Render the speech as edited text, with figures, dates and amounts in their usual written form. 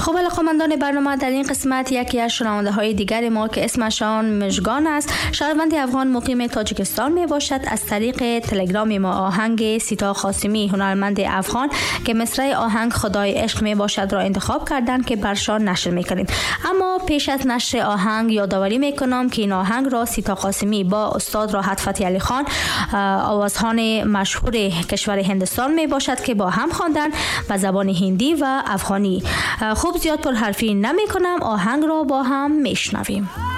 خب علاقه‌مندان برنامه، در این قسمت یکی از شنونده‌های دیگر ما که اسمشان مژگان است، شهروند افغان مقیم تاجیکستان می باشد، از طریق تلگرام ما آهنگ سیتا قاسمی هنرمند افغان که مصرع آهنگ خدای عشق می باشد را انتخاب کردند که برشان نشر می‌کنیم. اما پیش از نشر آهنگ یادآوری می‌کنم که این آهنگ را سیتا قاسمی با استاد راحت فتحی علی خان، آوازخوان مشهور کشور هندوستان می باشد که با هم خواندن به زبان هندی و افغانی. خوب زیاد پر حرفی نمی کنم، آهنگ را با هم میشنویم.